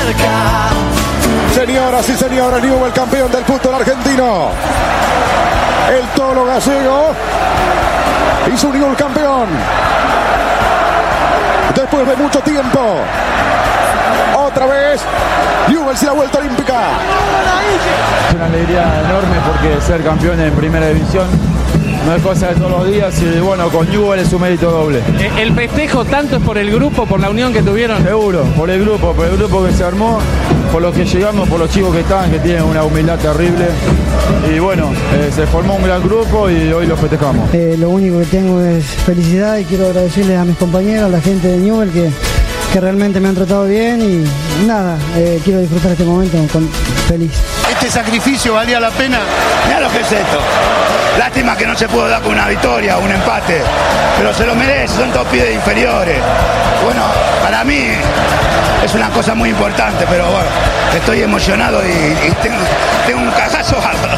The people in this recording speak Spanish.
cerca. Señoras y señores, Newell campeón del fútbol argentino. El Tolo Gallego hizo un Newell campeón después de mucho tiempo. Otra vez Newell's y la vuelta olímpica. Es una alegría enorme porque ser campeón en primera división no es cosa de todos los días y bueno, con Newell es un mérito doble. ¿El festejo tanto es por el grupo, por la unión que tuvieron? Seguro, por el grupo que se armó, por los que llegamos, por los chicos que están, que tienen una humildad terrible. Y bueno, se formó un gran grupo y hoy lo festejamos. Lo único que tengo es felicidad y quiero agradecerles a mis compañeros, a la gente de Newell que realmente me han tratado bien y nada, quiero disfrutar este momento feliz. ¿Este sacrificio valía la pena? Mirá lo que es esto. Lástima que no se pudo dar con una victoria o un empate, pero se lo merece, son todos pibes inferiores. Bueno, para mí es una cosa muy importante, pero bueno, estoy emocionado y tengo un cagazo bárbaro.